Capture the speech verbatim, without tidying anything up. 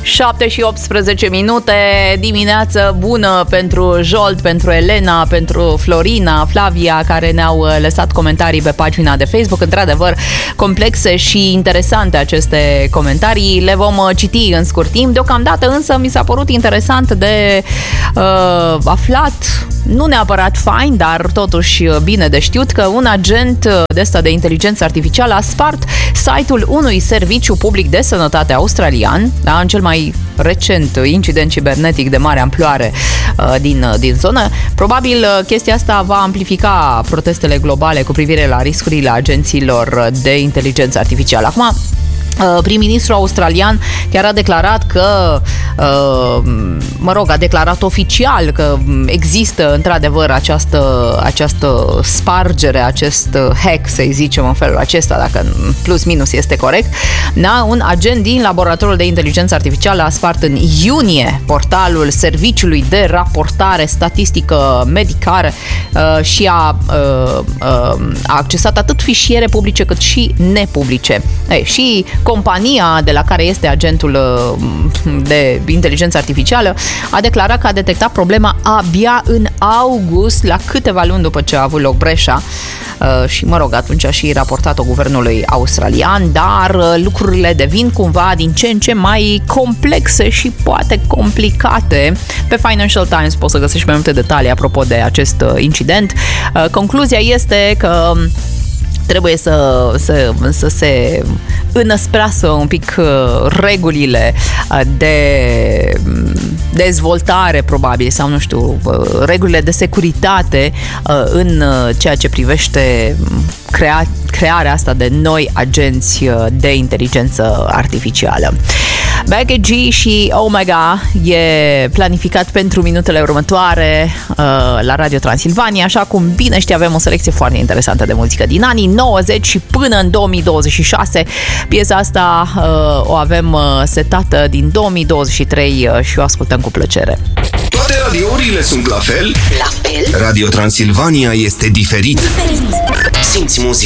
șapte și optsprezece minute, dimineață bună pentru Jolt, pentru Elena, pentru Florina, Flavia, care ne-au lăsat comentarii pe pagina de Facebook. Într-adevăr, complexe și interesante aceste comentarii, le vom citi în scurt timp. Deocamdată însă mi s-a părut interesant de uh, aflat, nu neapărat fain, dar totuși bine de știut, că un agent de ăsta de inteligență artificială a spart site-ul unui serviciu public de sănătate australian, da, în cel mai recent incident cibernetic de mare amploare uh, din, din zonă. Probabil uh, chestia asta va amplifica protestele globale cu privire la riscurile agenților de inteligență artificială. Acum, prim-ministrul australian chiar a declarat că, mă rog, a declarat oficial că există într-adevăr această, această spargere, acest hack, să-i zicem în felul acesta, dacă plus minus este corect. Da? Un agent din laboratorul de inteligență artificială a spart în iunie portalul Serviciului de Raportare Statistică Medicală și a, a accesat atât fișiere publice cât și nepublice. Ei, și compania de la care este agentul de inteligență artificială a declarat că a detectat problema abia în august, la câteva luni după ce a avut loc breșa. Și, mă rog, atunci a și raportat-o guvernului australian, dar lucrurile devin cumva din ce în ce mai complexe și poate complicate. Pe Financial Times poți să găsești mai multe detalii apropo de acest incident. Concluzia este că trebuie să, să, să se înăsprească un pic regulile de dezvoltare, probabil, sau nu știu, regulile de securitate în ceea ce privește crea, crearea asta de noi agenți de inteligență artificială. Becky G și Omega e planificat pentru minutele următoare uh, la Radio Transilvania. Așa cum bine știi, avem o selecție foarte interesantă de muzică din anii nouăzeci și până în două mii douăzeci și șase. Piesa asta uh, o avem uh, setată din două mii douăzeci și trei uh, și o ascultăm cu plăcere. Toate radiourile sunt la fel? La fel? Radio Transilvania este diferit. Diferit. Simți muzica